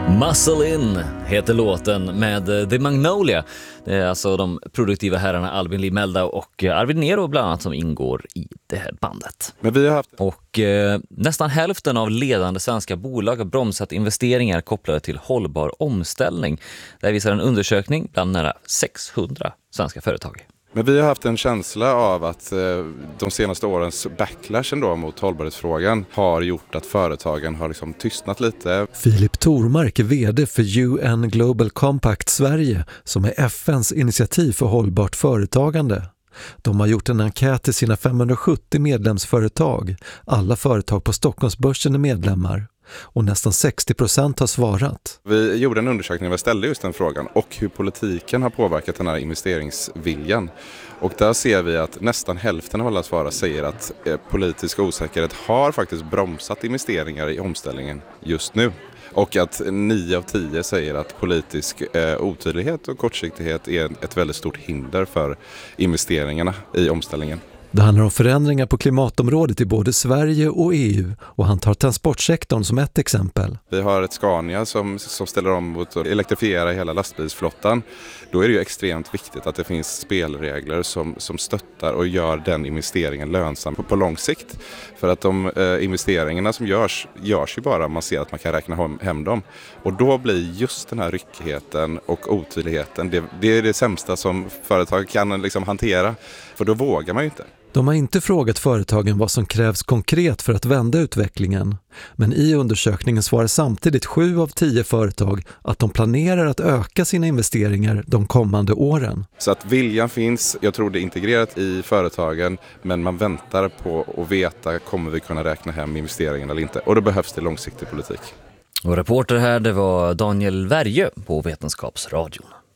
Muscle In heter låten med The Magnolia. Det är alltså de produktiva herrarna Albin Lee Meldau och Arvid Nero bland annat som ingår i det här bandet. Men vi har haft... Och nästan hälften av ledande svenska bolag har bromsat investeringar kopplade till hållbar omställning. Det visar en undersökning bland nära 600 svenska företag. Men vi har haft en känsla av att de senaste årens backlash ändå mot hållbarhetsfrågan har gjort att företagen har liksom tystnat lite. Filip Tormark är vd för UN Global Compact Sverige som är FNs initiativ för hållbart företagande. De har gjort en enkät till sina 570 medlemsföretag. Alla företag på Stockholmsbörsen är medlemmar. Och nästan 60% har svarat. Vi gjorde en undersökning där vi ställde just den frågan och hur politiken har påverkat den här investeringsviljan. Och där ser vi att nästan hälften av alla svarare säger att politisk osäkerhet har faktiskt bromsat investeringar i omställningen just nu. Och att 9 av 10 säger att politisk otydlighet och kortsiktighet är ett väldigt stort hinder för investeringarna i omställningen. Det handlar om förändringar på klimatområdet i både Sverige och EU och han tar transportsektorn som ett exempel. Vi har ett Scania som ställer om mot att elektrifiera hela lastbilsflottan. Då är det ju extremt viktigt att det finns spelregler som stöttar och gör den investeringen lönsam på lång sikt. För att de investeringarna som görs ju bara om man ser att man kan räkna hem dem. Och då blir just den här ryckigheten och otydligheten, det är det sämsta som företag kan liksom hantera. För då vågar man ju inte. De har inte frågat företagen vad som krävs konkret för att vända utvecklingen. Men i undersökningen svarar samtidigt 7 av 10 företag att de planerar att öka sina investeringar de kommande åren. Så att viljan finns, jag tror det är integrerat i företagen, men man väntar på att veta kommer vi kunna räkna hem investeringen eller inte. Och då behövs det långsiktig politik. Och reporter här det var Daniel Värjö på Vetenskapsradion.